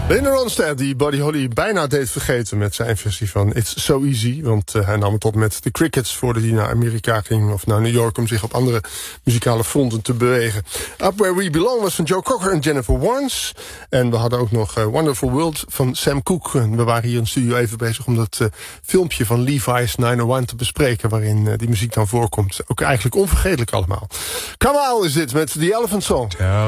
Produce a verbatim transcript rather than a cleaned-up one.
Linda Ronstadt, die Buddy Holly bijna deed vergeten met zijn versie van It's So Easy. Want uh, hij nam het op met de Crickets voordat hij naar Amerika ging of naar New York om zich op andere muzikale fronten te bewegen. Up Where We Belong was van Joe Cocker en Jennifer Warnes. En we hadden ook nog uh, Wonderful World van Sam Cooke. En we waren hier in de studio even bezig om dat uh, filmpje van Levi's negen te bespreken, waarin uh, die muziek dan voorkomt. Ook eigenlijk onvergetelijk allemaal. Kamal is dit met The Elephant Song.